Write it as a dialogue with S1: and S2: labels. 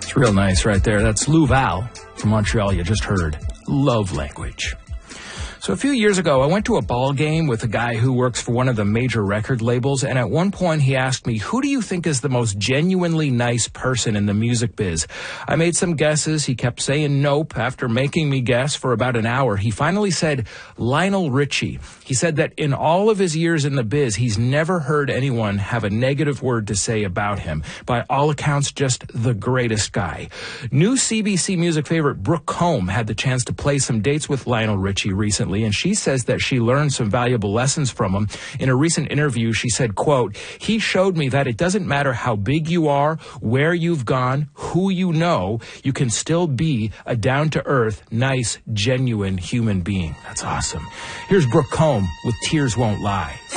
S1: It's real nice right there. That's Lou Val from Montreal you just heard. Love language. So a few years ago, I went to a ball game with a guy who works for one of the major record labels, and at one point he asked me, who do you think is the most genuinely nice person in the music biz? I made some guesses. He kept saying nope. After making me guess for about an hour, he finally said Lionel Richie. He said that in all of his years in the biz, he's never heard anyone have a negative word to say about him. By all accounts, just the greatest guy. New CBC music favorite Brooke Combe had the chance to play some dates with Lionel Richie recently, and she says that she learned some valuable lessons from him. In a recent interview, she said, quote, he showed me that it doesn't matter how big you are, where you've gone, who you know, you can still be a down-to-earth, nice, genuine human being. That's awesome. Here's Brooke Combe with Tears Won't Lie.